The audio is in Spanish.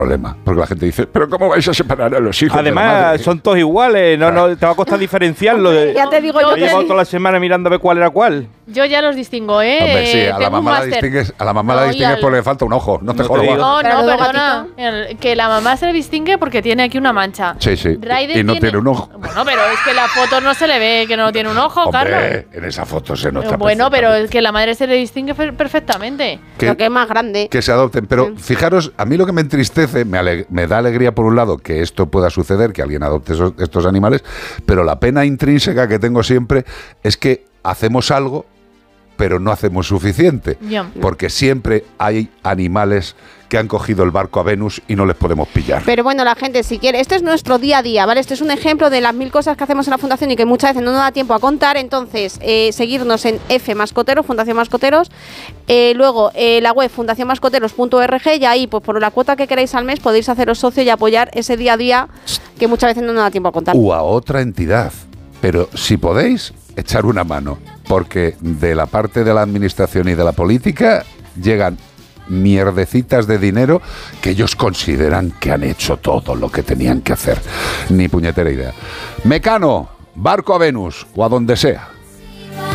problema, porque la gente dice, pero ¿cómo vais a separar a los hijos? Además, son todos iguales, no te va a costar diferenciarlo. Ya te digo yo he llevado toda la semana mirando a ver cuál era cuál. Yo ya los distingo, ¿eh? Hombre, sí, a la Tengo un mamá la máster. distingues, porque le falta un ojo, no te jodas. No, Pero luego perdona. Que la mamá se le distingue porque tiene aquí una mancha. Sí, sí. Ryder Y no tiene un ojo. Bueno, pero es que la foto no se le ve que no tiene un ojo, Hombre, Carlos. en esa foto se nota. Bueno, pero es que la madre se le distingue perfectamente. Lo que es más grande. Que se adopten. Pero fijaros, a mí lo que me entristece, me da alegría por un lado que esto pueda suceder, que alguien adopte estos animales, pero la pena intrínseca que tengo siempre es que hacemos algo, pero no hacemos suficiente. Ya. Porque siempre hay animales que han cogido el barco a Venus y no les podemos pillar. Pero bueno, la gente, si quiere, este es nuestro día a día, ¿vale? Este es un ejemplo de las 1000 cosas que hacemos en la Fundación y que muchas veces no nos da tiempo a contar. Entonces, seguirnos en F Mascoteros, Fundación Mascoteros. Luego, la web fundacionmascoteros.org, y ahí, pues por la cuota que queráis al mes, podéis haceros socio y apoyar ese día a día que muchas veces no nos da tiempo a contar. O a otra entidad. Pero si podéis, echar una mano. Porque de la parte de la administración y de la política llegan mierdecitas de dinero que ellos consideran que han hecho todo lo que tenían que hacer. Ni puñetera idea. Mecano, barco a Venus o a donde sea.